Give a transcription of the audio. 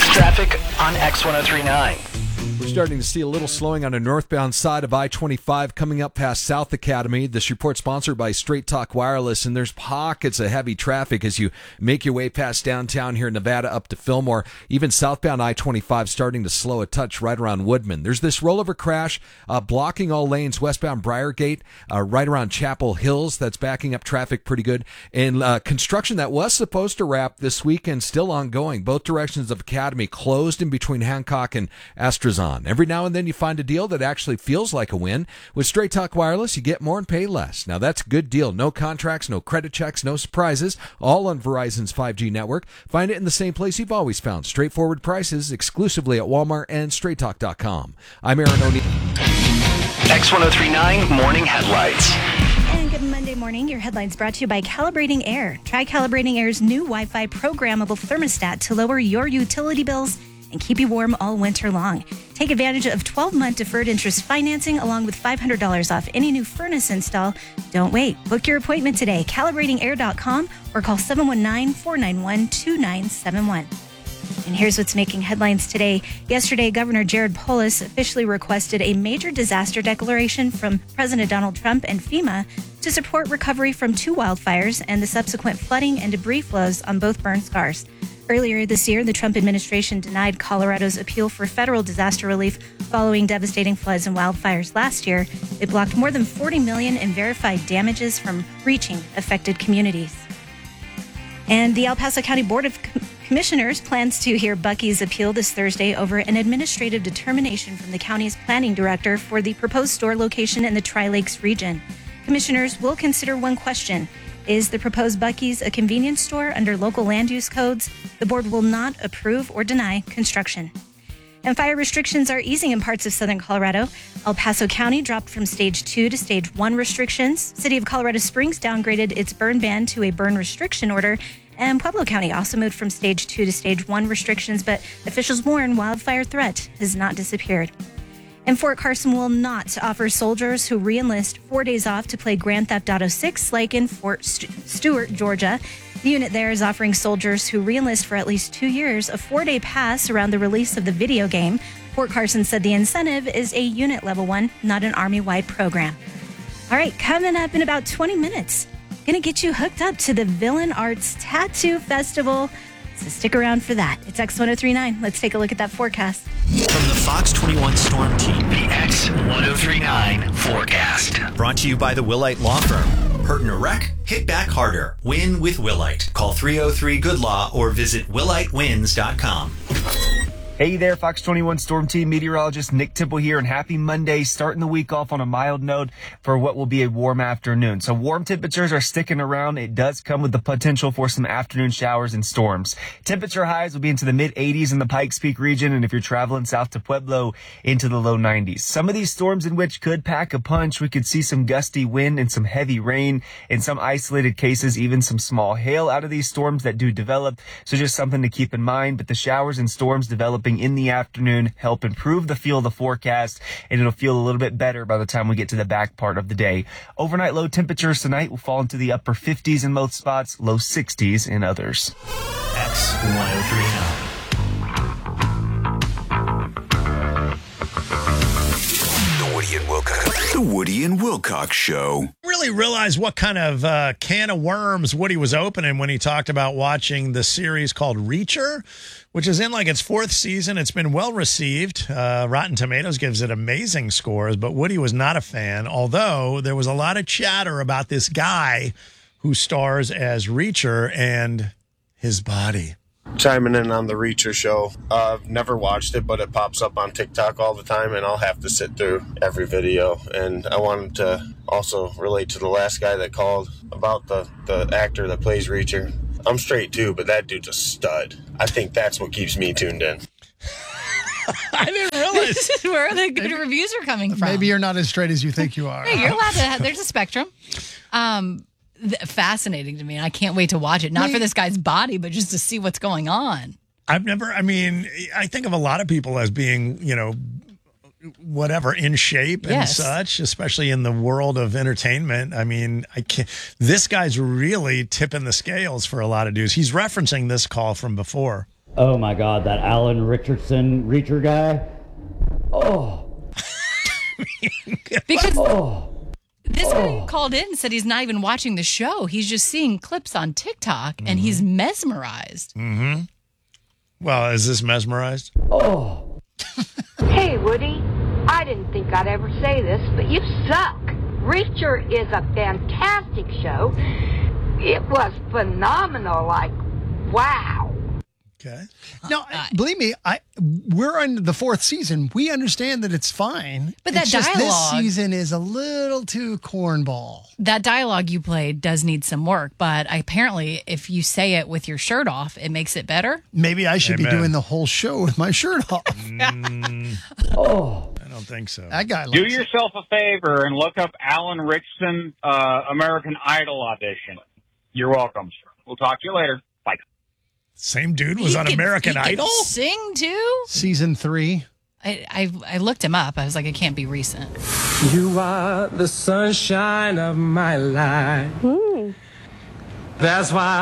traffic on X1039. We're starting to see a little slowing on the northbound side of I-25 coming up past South Academy. This report sponsored by Straight Talk Wireless, and there's pockets of heavy traffic as you make your way past downtown here in Nevada up to Fillmore. Even southbound I-25 starting to slow a touch right around Woodman. There's this rollover crash blocking all lanes westbound Briargate right around Chapel Hills. That's backing up traffic pretty good. And construction that was supposed to wrap this weekend still ongoing. Both directions of Academy closed in between Hancock and Astrazon. Every now and then you find a deal that actually feels like a win. With Straight Talk Wireless, you get more and pay less. Now that's a good deal. No contracts, no credit checks, no surprises, all on Verizon's 5G network. Find it in the same place you've always found. Straightforward prices exclusively at Walmart and StraightTalk.com. I'm Aaron O'Neill. X1039 Morning Headlights. And good Monday morning. Your headlines brought to you by Calibrating Air. Try Calibrating Air's new Wi-Fi programmable thermostat to lower your utility bills and keep you warm all winter long. Take advantage of 12-month deferred interest financing along with $500 off any new furnace install. Don't wait. Book your appointment today. CalibratingAir.com or call 719-491-2971. And here's what's making headlines today. Yesterday, Governor Jared Polis officially requested a major disaster declaration from President Donald Trump and FEMA to support recovery from 2 wildfires and the subsequent flooding and debris flows on both burn scars. Earlier this year, the Trump administration denied Colorado's appeal for federal disaster relief following devastating floods and wildfires last year. It blocked more than $40 million in verified damages from reaching affected communities. And the El Paso County Board of Commissioners plans to hear Buc-ee's appeal this Thursday over an administrative determination from the county's planning director for the proposed store location in the Tri-Lakes region. Commissioners will consider one question. Is the proposed Buc-ee's a convenience store under local land use codes? The board will not approve or deny construction. And fire restrictions are easing in parts of southern Colorado. El Paso County dropped from Stage 2 to Stage 1 restrictions. City of Colorado Springs downgraded its burn ban to a burn restriction order. And Pueblo County also moved from Stage 2 to Stage 1 restrictions, but officials warn wildfire threat has not disappeared. And Fort Carson will not offer soldiers who re-enlist 4 days off to play Grand Theft Auto 6 like in Fort Stewart, Georgia. The unit there is offering soldiers who re-enlist for at least 2 years a 4-day pass around the release of the video game. Fort Carson said the incentive is a unit level one, not an Army-wide program. All right, coming up in about 20 minutes, going to get you hooked up to the Villain Arts Tattoo Festival. So stick around for that. It's X1039. Let's take a look at that forecast. From the Fox 21 Storm Team, The X1039 Forecast. brought to you by the Willite Law Firm. Hurt in a wreck? Hit back harder. Win with Willite. Call 303-GOOD-LAW or visit willitewins.com. Hey there, Fox 21 Storm Team meteorologist Nick Temple here, and happy Monday, starting the week off on a mild note for what will be a warm afternoon. So warm temperatures are sticking around. It does come with the potential for some afternoon showers and storms. Temperature highs will be into the mid-80s in the Pikes Peak region, and if you're traveling south to Pueblo, into the low 90s. Some of these storms in which could pack a punch. We could see some gusty wind and some heavy rain. In some isolated cases, even some small hail out of these storms that do develop. So just something to keep in mind. But the showers and storms developing in the afternoon help improve the feel of the forecast, and it'll feel a little bit better by the time we get to the back part of the day. Overnight low temperatures tonight will fall into the upper 50s in most spots, low 60s in others. X1039. The Woody and Wilcox Show. Really realized what kind of can of worms Woody was opening when he talked about watching the series called Reacher, which is in like its 4th season. It's been well received. Rotten Tomatoes gives it amazing scores, but Woody was not a fan, although there was a lot of chatter about this guy who stars as Reacher and his body. Chiming in on the Reacher show. I've never watched it, but it pops up on TikTok all the time, and I'll have to sit through every video. And I wanted to also relate to the last guy that called about the actor that plays Reacher. I'm straight too, but that dude's a stud. I think that's what keeps me tuned in. I didn't realize. This is where the good reviews are coming from. Maybe you're not as straight as you think you are. Hey, you're allowed to have, there's a spectrum. Fascinating to me. I can't wait to watch it. Not for this guy's body, but just to see what's going on. I think of a lot of people as being, whatever, in shape and such, especially in the world of entertainment. I mean, this guy's really tipping the scales for a lot of dudes. He's referencing this call from before. Oh my God, that Alan Richardson Reacher guy. Oh. Because this guy called in and said he's not even watching the show. He's just seeing clips on TikTok, and he's mesmerized. Mm-hmm. Well, is this mesmerized? Oh. Hey, Woody. I didn't think I'd ever say this, but you suck. Reacher is a fantastic show. It was phenomenal. Like, wow. Okay. No, believe me, we're on the 4th season. We understand that it's fine. But that it's just dialogue- this season is a little too cornball. That dialogue you played does need some work, but apparently if you say it with your shirt off, it makes it better. Maybe I should be Amen. doing the whole show with my shirt off. Oh. I don't think so. That guy Do likes it. yourself a favor and look up Alan Richardson American Idol audition. You're welcome. We'll talk to you later. Bye. Same dude was on American He Idol? can sing too? Season 3. I looked him up. I was like, it can't be recent. You are the sunshine of my life. That's why